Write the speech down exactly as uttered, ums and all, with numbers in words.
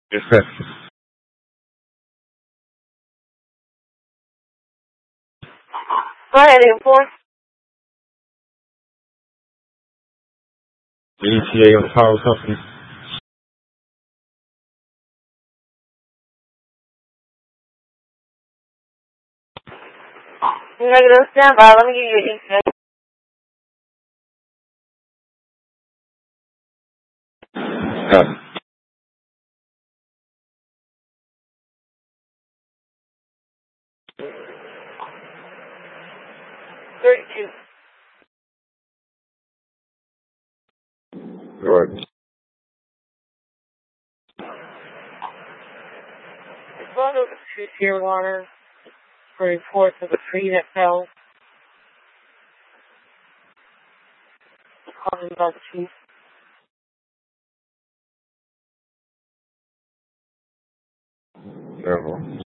Yes, sir. Go ahead, inform. The E T A on the power company. Negative, stand by. Let me give you your E T A. Got thirty-two. it. Right. Respond to the Tier Water for reports of a tree that fell. Calling about the chief. Never.